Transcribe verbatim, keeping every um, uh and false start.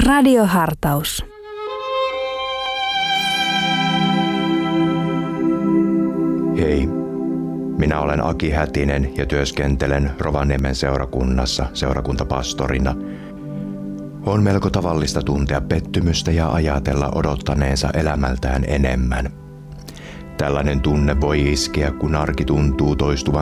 Radiohartaus. Hei, minä olen Aki Hätinen ja työskentelen Rovaniemen seurakunnassa seurakuntapastorina. On melko tavallista tuntea pettymystä ja ajatella odottaneensa elämältään enemmän. Tällainen tunne voi iskeä, kun arki tuntuu toistuvan